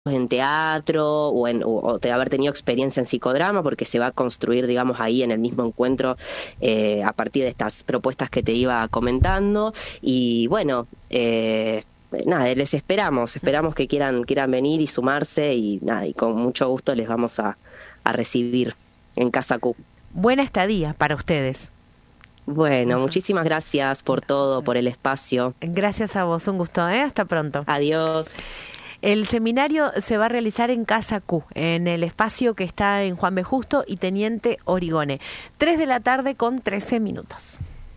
en teatro o de haber tenido experiencia en psicodrama, porque se va a construir, digamos, ahí en el mismo encuentro a partir de estas propuestas que te iba comentando. Y bueno, nada, les esperamos que quieran venir y sumarse, y nada, y con mucho gusto les vamos a recibir en Casa Q. Buena estadía para ustedes. Bueno, muchísimas gracias por todo, por el espacio. Gracias a vos, un gusto, hasta pronto. Adiós. El seminario se va a realizar en Casa Q, en el espacio que está en Juan B. Justo y Teniente Origone. 3:00 con 13 minutos.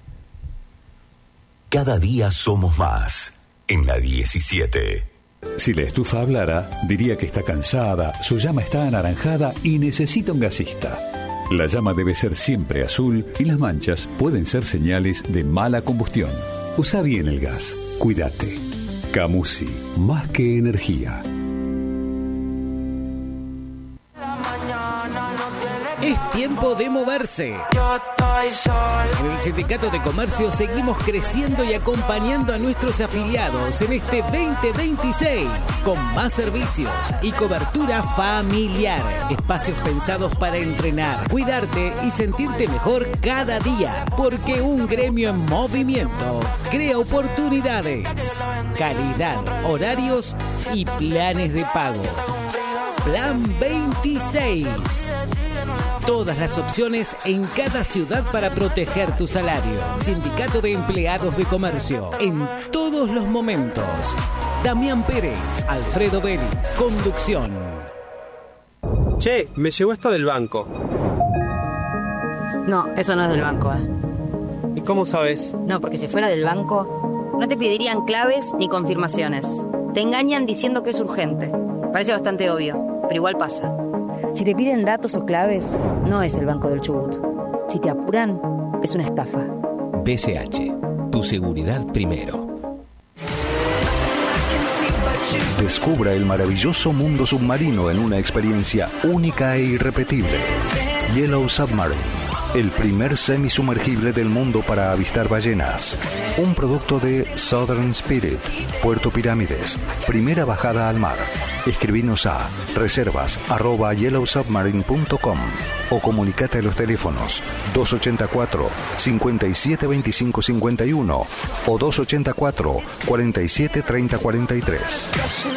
Cada día somos más. En la 17. Si la estufa hablara, diría que está cansada, su llama está anaranjada y necesita un gasista. La llama debe ser siempre azul y las manchas pueden ser señales de mala combustión. Usa bien el gas. Cuídate. Camusi, más que energía. Es tiempo de moverse. En el Sindicato de Comercio seguimos creciendo y acompañando a nuestros afiliados en este 2026 con más servicios y cobertura familiar. Espacios pensados para entrenar, cuidarte y sentirte mejor cada día, porque un gremio en movimiento crea oportunidades, calidad, horarios y planes de pago. Plan 26. Todas las opciones en cada ciudad para proteger tu salario. Sindicato de Empleados de Comercio. En todos los momentos. Damián Pérez, Alfredo Vélez. Conducción. Che, me llegó esto del banco. No, eso no es del banco, ¿Y cómo sabes? No, porque si fuera del banco, no te pedirían claves ni confirmaciones. Te engañan diciendo que es urgente. Parece bastante obvio, pero igual pasa. Si te piden datos o claves, no es el Banco del Chubut. Si te apuran, es una estafa. BCH, tu seguridad primero. Descubra el maravilloso mundo submarino en una experiencia única e irrepetible. Yellow Submarine, el primer semisumergible del mundo para avistar ballenas. Un producto de Southern Spirit, Puerto Pirámides. Primera bajada al mar. Escribinos a reservas@yellowsubmarine.com o comunicate a los teléfonos 284 57 25 51 o 284 47 30 43.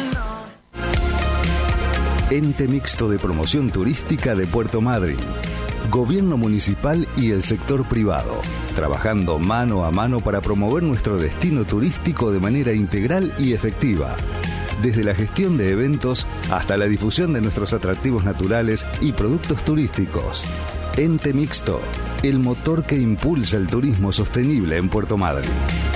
Ente Mixto de Promoción Turística de Puerto Madryn. Gobierno municipal y el sector privado, trabajando mano a mano para promover nuestro destino turístico de manera integral y efectiva. Desde la gestión de eventos hasta la difusión de nuestros atractivos naturales y productos turísticos. Ente Mixto, el motor que impulsa el turismo sostenible en Puerto Madryn.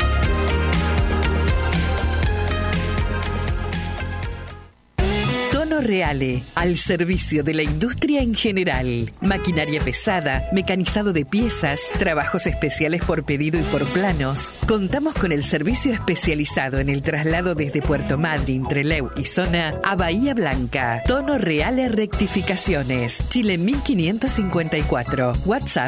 Reale, al servicio de la industria en general. Maquinaria pesada, mecanizado de piezas, trabajos especiales por pedido y por planos. Contamos con el servicio especializado en el traslado desde Puerto Madryn, Trelew y zona a Bahía Blanca. Tono Reale Rectificaciones, Chile 1554, WhatsApp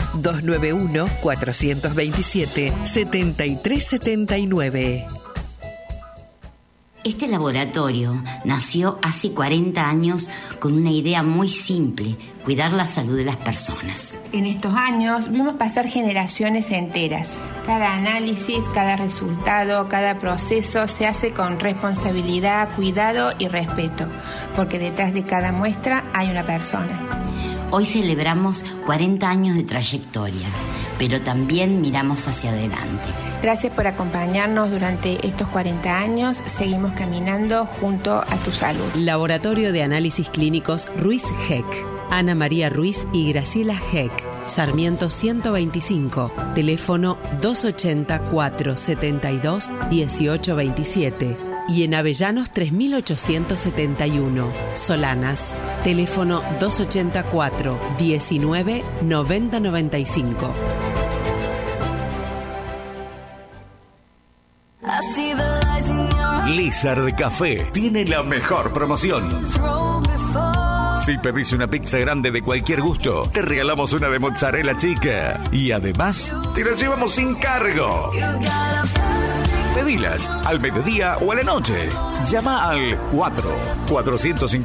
291-427-7379. Este laboratorio nació hace 40 años con una idea muy simple: cuidar la salud de las personas. En estos años vimos pasar generaciones enteras. Cada análisis, cada resultado, cada proceso se hace con responsabilidad, cuidado y respeto, porque detrás de cada muestra hay una persona. Hoy celebramos 40 años de trayectoria, pero también miramos hacia adelante. Gracias por acompañarnos durante estos 40 años. Seguimos caminando junto a tu salud. Laboratorio de Análisis Clínicos Ruiz Heck. Ana María Ruiz y Graciela Heck. Sarmiento 125. Teléfono 284-72-1827. Y en Avellanos 3871. Solanas. Teléfono 284-19-9095. Lizard Café tiene la mejor promoción. Si pedís una pizza grande de cualquier gusto, te regalamos una de mozzarella chica. Y además, te la llevamos sin cargo. Pedilas al mediodía o a la noche. Llama al 4-450